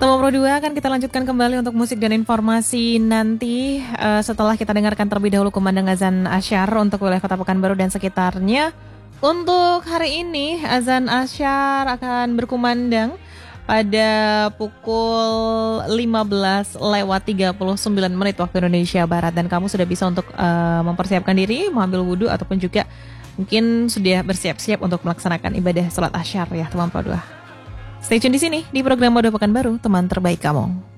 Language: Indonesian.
Teman Pro 2 akan kita lanjutkan kembali untuk musik dan informasi nanti setelah kita dengarkan terlebih dahulu kumandang azan asyar untuk wilayah Kota Pekanbaru dan sekitarnya. Untuk hari ini azan asyar akan berkumandang pada pukul 15:39 waktu Indonesia Barat, dan kamu sudah bisa untuk mempersiapkan diri, mengambil wudhu ataupun juga mungkin sudah bersiap-siap untuk melaksanakan ibadah salat asyar ya teman Pro 2. Stay tune di sini di program Mode Pekanbaru, teman terbaik kamu.